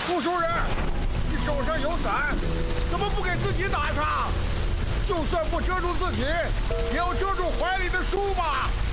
读书人，你手上有伞，怎么不给自己打上？就算不遮住自己，也要遮住怀里的书吧。